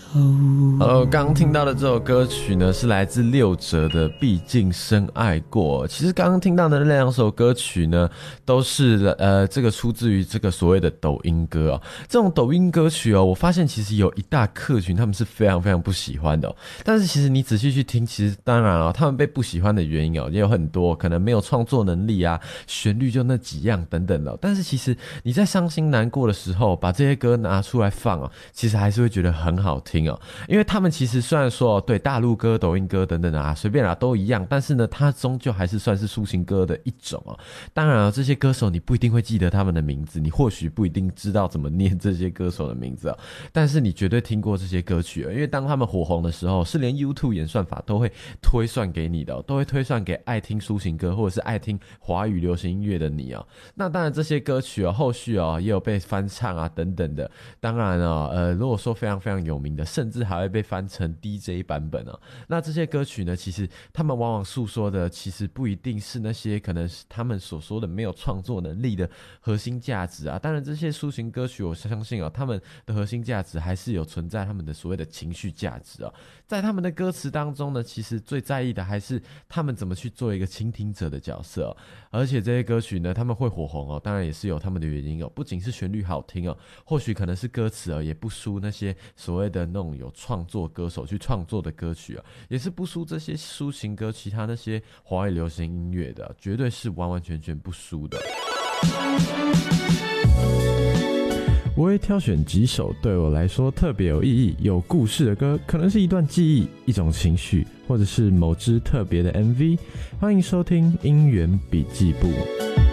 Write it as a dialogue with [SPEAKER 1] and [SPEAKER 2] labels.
[SPEAKER 1] 刚刚听到的这首歌曲呢，是来自六哲的《毕竟深爱过》。其实刚刚听到的那两首歌曲呢，都是这个出自于这个所谓的抖音歌哦。这种抖音歌曲哦，我发现其实有一大客群他们是非常非常不喜欢的哦。但是其实你仔细去听，其实当然哦，他们被不喜欢的原因哦也有很多，可能没有创作能力啊，旋律就那几样等等的哦。但是其实你在伤心难过的时候，把这些歌拿出来放哦，其实还是会觉得很好听哦。因为他们其实虽然说对大陆歌、抖音歌等等啊，随便啦都一样，但是呢，它终究还是算是抒情歌的一种哦。当然啊，这些歌手你不一定会记得他们的名字，你或许不一定知道怎么念这些歌手的名字哦，但是你绝对听过这些歌曲哦，因为当他们火红的时候，是连 YouTube 演算法都会推算给你的哦，都会推算给爱听抒情歌或者是爱听华语流行音乐的你哦。那当然这些歌曲哦，后续哦也有被翻唱啊等等的。当然哦，如果说非常非常有名的，甚至还会被翻成 DJ 版本哦。那这些歌曲呢，其实他们往往诉说的，其实不一定是那些可能是他们所说的没有创作能力的核心价值啊。当然，这些抒情歌曲，我相信哦，他们的核心价值还是有存在他们的所谓的情绪价值哦。在他们的歌词当中呢，其实最在意的还是他们怎么去做一个倾听者的角色哦。而且这些歌曲呢，他们会火红哦，当然也是有他们的原因哦。不仅是旋律好听哦，或许可能是歌词哦，也不输那些所谓的那种有创作歌手去创作的歌曲啊，也是不输这些抒情歌，其他那些华语流行音乐的，绝对是完完全全不输的。我会挑选几首对我来说特别有意义、有故事的歌，可能是一段记忆、一种情绪，或者是某支特别的 MV。欢迎收听音源笔记簿。